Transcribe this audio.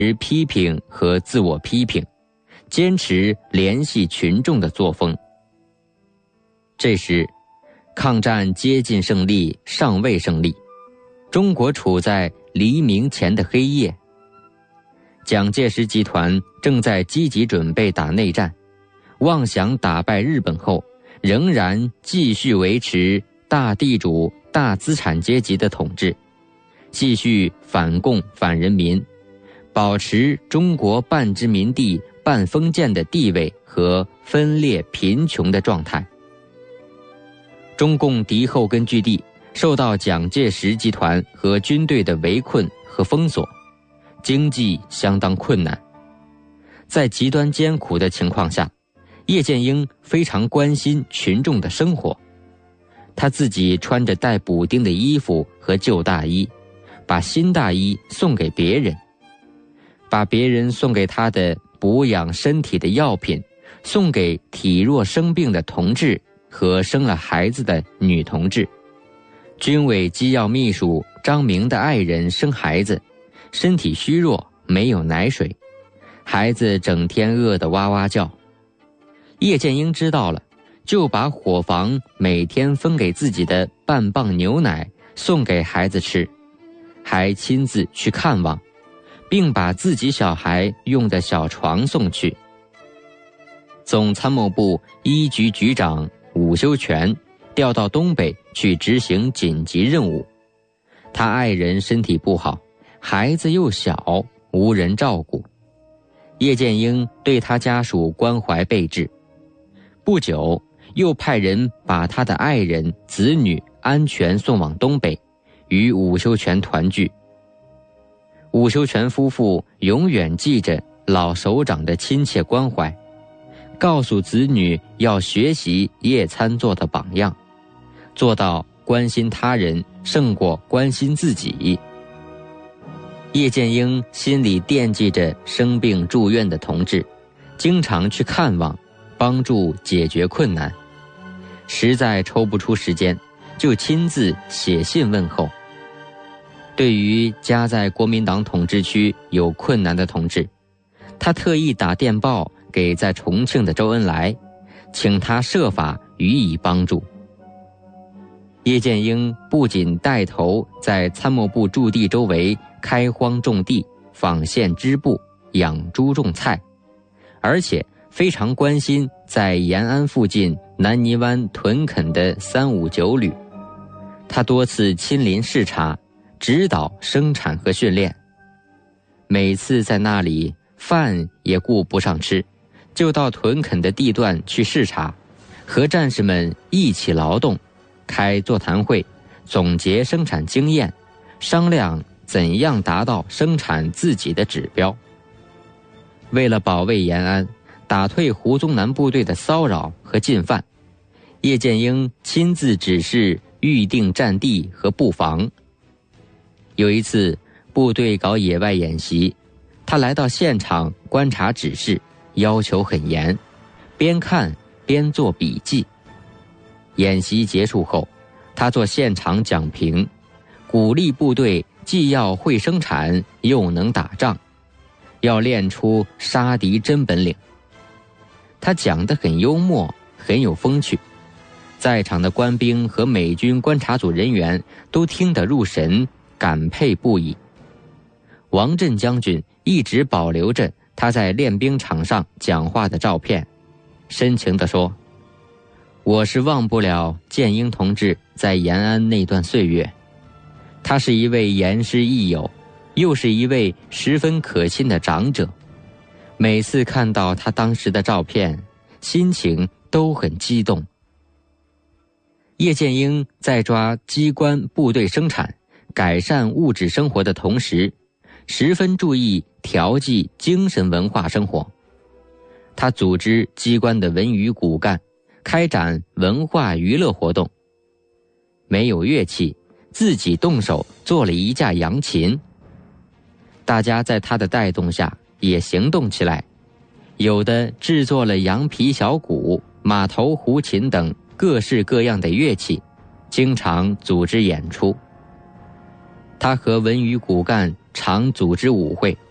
批评和自我批评，坚持联系群众的作风。这时，抗战接近胜利，尚未胜利，中国处在黎明前的黑夜。蒋介石集团正在积极准备打内战，妄想打败日本后，仍然继续维持大地主、大资产阶级的统治，继续反共反人民，保持中国半殖民地半封建的地位和分裂贫穷的状态。中共敌后根据地受到蒋介石集团和军队的围困和封锁，经济相当困难。在极端艰苦的情况下，叶剑英非常关心群众的生活。他自己穿着带补丁的衣服和旧大衣，把新大衣送给别人，把别人送给他的补养身体的药品送给体弱生病的同志和生了孩子的女同志。军委机要秘书张明的爱人生孩子，身体虚弱，没有奶水，孩子整天饿得哇哇叫。叶剑英知道了，就把伙房每天分给自己的半磅牛奶送给孩子吃，还亲自去看望，并把自己小孩用的小床送去。总参谋部一局局长伍修权调到东北去执行紧急任务，他爱人身体不好，孩子又小，无人照顾。叶剑英对他家属关怀备至，不久又派人把他的爱人、子女安全送往东北，与伍修权团聚。伍修权夫妇永远记着老首长的亲切关怀，告诉子女要学习叶参作的榜样，做到关心他人胜过关心自己。叶剑英心里惦记着生病住院的同志，经常去看望，帮助解决困难。实在抽不出时间，就亲自写信问候。对于家在国民党统治区有困难的同志，他特意打电报给在重庆的周恩来，请他设法予以帮助。叶剑英不仅带头在参谋部驻地周围开荒种地、纺线织布、养猪种菜，而且非常关心在延安附近南泥湾屯垦的359旅。他多次亲临视察，指导生产和训练。每次在那里饭也顾不上吃，就到屯垦的地段去视察，和战士们一起劳动，开座谈会，总结生产经验，商量怎样达到生产自己的指标。为了保卫延安，打退胡宗南部队的骚扰和进犯，叶剑英亲自指示预定战地和布防。有一次部队搞野外演习，他来到现场观察指示，要求很严，边看边做笔记。演习结束后，他做现场讲评，鼓励部队既要会生产，又能打仗，要练出杀敌真本领。他讲得很幽默，很有风趣，在场的官兵和美军观察组人员都听得入神，感佩不已。王震将军一直保留着他在练兵场上讲话的照片，深情地说：“我是忘不了剑英同志在延安那段岁月，他是一位言师益友，又是一位十分可亲的长者。每次看到他当时的照片，心情都很激动。”叶剑英在抓机关部队生产、改善物质生活的同时，十分注意调剂精神文化生活。他组织机关的文娱骨干，开展文化娱乐活动。没有乐器，自己动手做了一架扬琴。大家在他的带动下也行动起来，有的制作了羊皮小鼓、马头胡琴等各式各样的乐器，经常组织演出。他和文娱骨干常组织舞会，